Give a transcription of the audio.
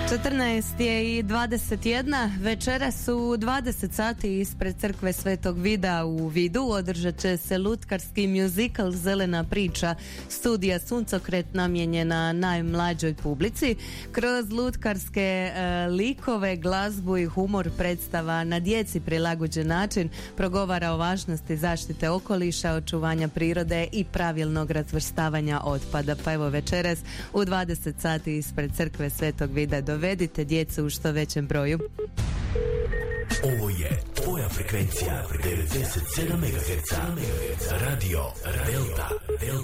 14 je i 21. Večera su 20 sati ispred crkve Svetog Vida u Vidu održat će se lutkarski muzikal Zelena priča, studija Suncokret namijenjena najmlađoj publici. Kroz lutkarske likove, glazbu i humor predstava na djeci prilagođen način progovara o važnosti zaštite okoliša, očuvanja prirode i pravilnog razvrstavanja otpada. Pa evo večeras u 20 sati ispred crkve Svetog Vida dovedite djecu u što većem broju. Ovo je tvoja frekvencija 97 MHz Radio Delta.